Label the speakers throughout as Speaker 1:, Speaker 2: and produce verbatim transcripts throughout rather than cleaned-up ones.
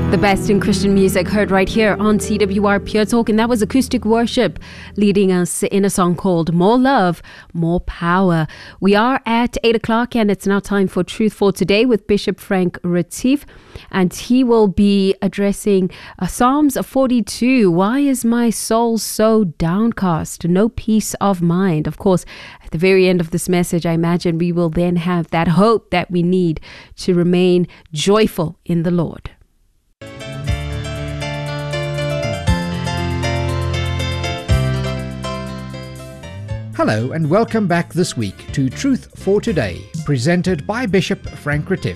Speaker 1: The best in Christian music heard right here on C W R Pure Talk, and that was acoustic worship leading us in a song called More Love, More Power. We are at eight o'clock and it's now time for Truth for Today with Bishop Frank Retief, and he will be addressing uh, Psalms forty-two. Why is my soul so downcast? No peace of mind. Of course, at the very end of this message, I imagine we will then have that hope that we need to remain joyful in the Lord.
Speaker 2: Hello and welcome back this week to Truth for Today, presented by Bishop Frank Retief.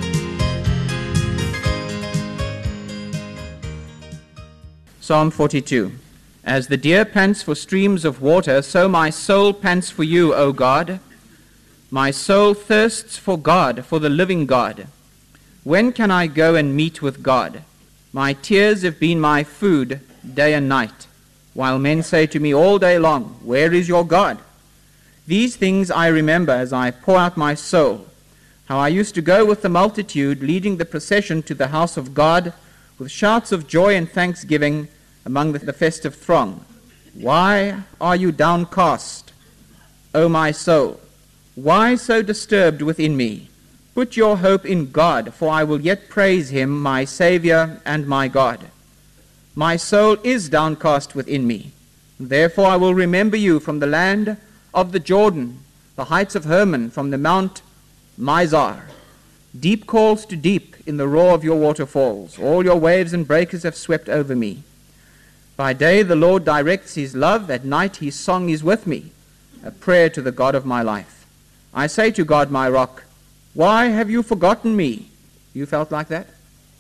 Speaker 3: Psalm forty-two. As the deer pants for streams of water, so my soul pants for you, O God. My soul thirsts for God, for the living God. When can I go and meet with God? My tears have been my food day and night, while men say to me all day long, where is your God? These things I remember as I pour out my soul, how I used to go with the multitude, leading the procession to the house of God, with shouts of joy and thanksgiving among the festive throng. Why are you downcast, O my soul? Why so disturbed within me? Put your hope in God, for I will yet praise him, my Savior and my God. My soul is downcast within me. Therefore I will remember you from the land of the Jordan, the heights of Hermon, from the Mount Mizar. Deep calls to deep in the roar of your waterfalls. All your waves and breakers have swept over me. By day the Lord directs his love. At night his song is with me, a prayer to the God of my life. I say to God, my rock, why have you forgotten me? You felt like that?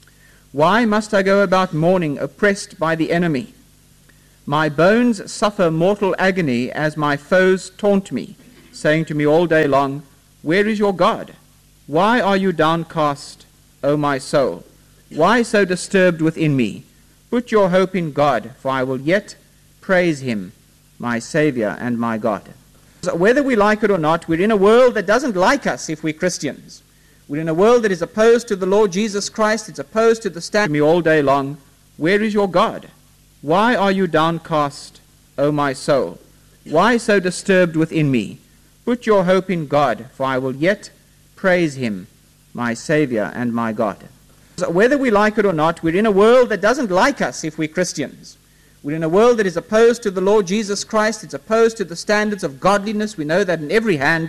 Speaker 3: Why must I go about mourning, oppressed by the enemy? My bones suffer mortal agony as my foes taunt me, saying to me all day long, where is your God? Why are you downcast, O my soul? Why so disturbed within me? Put your hope in God, for I will yet praise him, my Savior and my God. So whether we like it or not, we're in a world that doesn't like us if we're Christians. We're in a world that is opposed to the Lord Jesus Christ. It's opposed to the stand me all day long. Where is your God? Why are you downcast, O my soul? Why so disturbed within me? Put your hope in God, for I will yet praise him, my Savior and my God. So whether we like it or not, we're in a world that doesn't like us if we're Christians. We're in a world that is opposed to the Lord Jesus Christ. It's opposed to the standards of godliness. We know that in every hand.